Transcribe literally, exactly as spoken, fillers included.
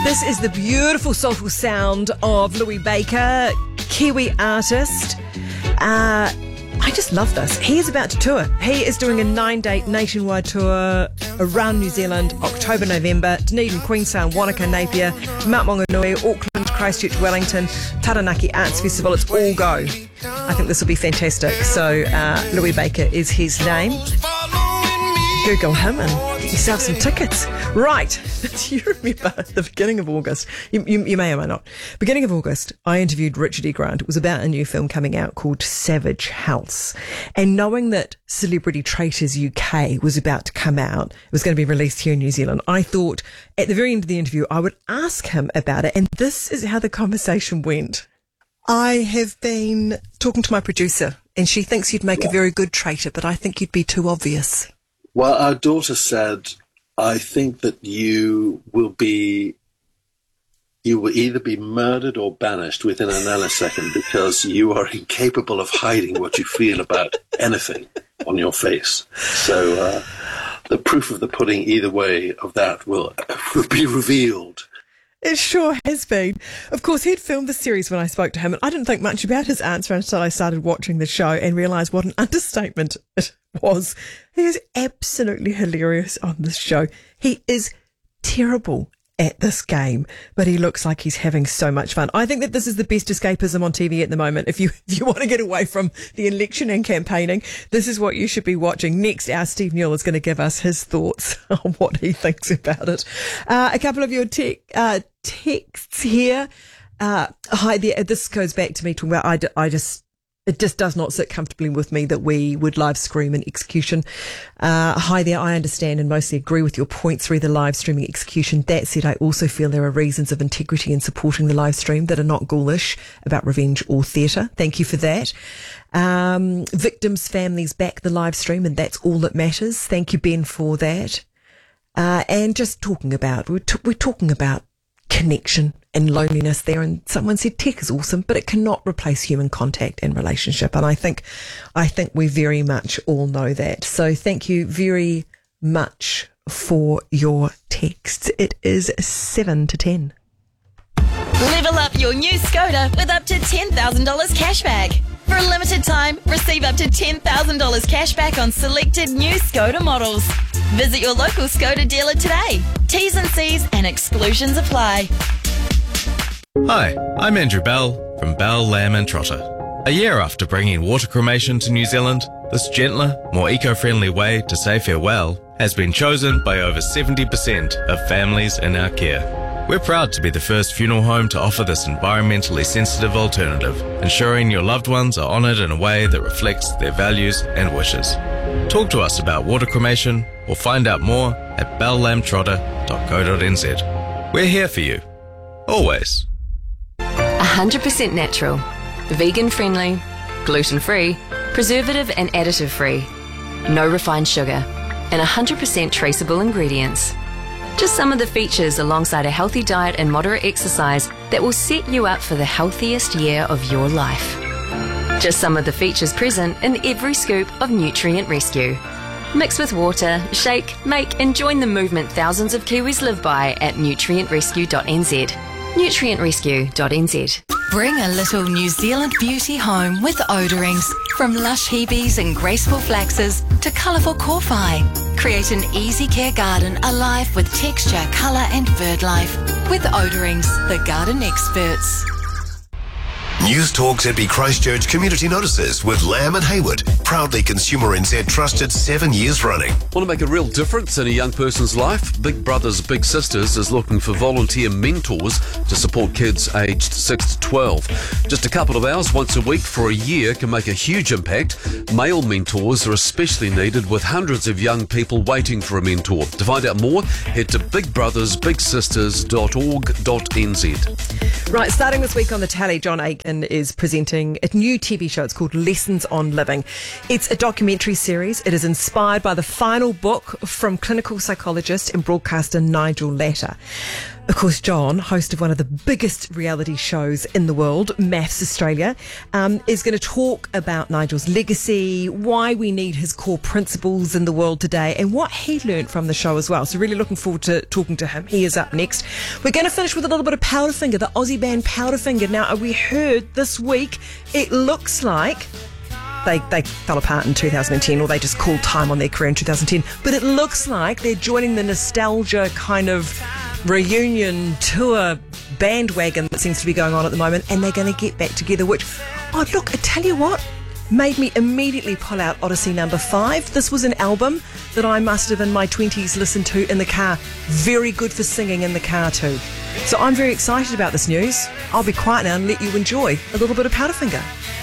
This is the beautiful, soulful sound of Louis Baker, Kiwi artist. Uh, I just love this. He is about to tour. He is doing a nine-day nationwide tour around New Zealand, October, November, Dunedin, Queenstown, Wanaka, Napier, Mount Maunganui, Auckland, Christchurch, Wellington, Taranaki Arts Festival. It's all go. I think this will be fantastic. So uh, Louis Baker is his name. Google him and get yourself some tickets. Right. Do you remember the beginning of August? You, you, you may or may not. Beginning of August, I interviewed Richard E. Grant. It was about a new film coming out called Savage House. And knowing that Celebrity Traitors U K was about to come out, it was going to be released here in New Zealand, I thought at the very end of the interview, I would ask him about it. And this is how the conversation went. I have been talking to my producer and she thinks you'd make a very good traitor, but I think you'd be too obvious. Well, our daughter said, I think that you will be, you will either be murdered or banished within a nanosecond because you are incapable of hiding what you feel about anything on your face. So uh, the proof of the pudding either way of that will, will be revealed. It sure has been. Of course, he'd filmed the series when I spoke to him, and I didn't think much about his answer until I started watching the show and realised what an understatement it was. He is absolutely hilarious on this show. He is terrible at this game, but he looks like he's having so much fun. I think that this is the best escapism on T V at the moment. If you if you want to get away from the election and campaigning, this is what you should be watching. Next, our Steve Newell is going to give us his thoughts on what he thinks about it. Uh, a couple of your tech, uh, texts here. Uh, hi there. This goes back to me talking about, I, d- I just, it just does not sit comfortably with me that we would live stream an execution. Uh, hi there. I understand and mostly agree with your points through the live streaming execution. That said, I also feel there are reasons of integrity in supporting the live stream that are not ghoulish about revenge or theatre. Thank you for that. Um, victims' families back the live stream, and that's all that matters. Thank you, Ben, for that. Uh, and just talking about, we're, t- we're talking about connection and loneliness there, and someone said tech is awesome, but it cannot replace human contact and relationship, and I think I think we very much all know that. So thank you very much for your texts. It is seven to ten. Level up your new Skoda with up to ten thousand dollars cashback. For a limited time, receive up to ten thousand dollars cashback on selected new Skoda models. Visit your local Skoda dealer today. T's and C's and exclusions apply. Hi, I'm Andrew Bell from Bell, Lamb and Trotter. A year after bringing water cremation to New Zealand, this gentler, more eco-friendly way to say farewell has been chosen by over seventy percent of families in our care. We're proud to be the first funeral home to offer this environmentally sensitive alternative, ensuring your loved ones are honoured in a way that reflects their values and wishes. Talk to us about water cremation or find out more at bell lamb trotter dot co dot n z. We're here for you. Always. one hundred percent natural, vegan-friendly, gluten-free, preservative and additive-free, no refined sugar, and one hundred percent traceable ingredients. Just some of the features alongside a healthy diet and moderate exercise that will set you up for the healthiest year of your life. Just some of the features present in every scoop of Nutrient Rescue. Mix with water, shake, make and join the movement thousands of Kiwis live by at nutrient rescue dot n z. nutrient rescue dot n z. Bring a little New Zealand beauty home with Odorings. From lush Hebes and graceful flaxes to colourful Corphi. Create an easy care garden alive with texture, colour and bird life. With Odorings, the garden experts. News Talk Z B Christchurch Community Notices with Lamb and Hayward. Proudly Consumer N Z trusted seven years running. Want to make a real difference in a young person's life? Big Brothers Big Sisters is looking for volunteer mentors to support kids aged six to twelve. Just a couple of hours once a week for a year can make a huge impact. Male mentors are especially needed with hundreds of young people waiting for a mentor. To find out more, head to big brothers big sisters dot org dot n z. Right, starting this week on the tally, John Aiken is presenting a new T V show. It's called Lessons on Living. It's a documentary series. It is inspired by the final book from clinical psychologist and broadcaster Nigel Latta. Of course, John, host of one of the biggest reality shows in the world, Maths Australia, um, is going to talk about Nigel's legacy, why we need his core principles in the world today, and what he learnt from the show as well. So really looking forward to talking to him. He is up next. We're going to finish with a little bit of Powderfinger, the Aussie band Powderfinger. Now, we heard this week, it looks like They, they fell apart in two thousand ten, or they just called time on their career in two thousand ten. But it looks like they're joining the nostalgia kind of reunion tour bandwagon that seems to be going on at the moment, and they're going to get back together, which, oh, look, I tell you what, made me immediately pull out Odyssey number five. This was an album that I must have in my twenties listened to in the car. Very good for singing in the car too. So I'm very excited about this news. I'll be quiet now and let you enjoy a little bit of Powderfinger.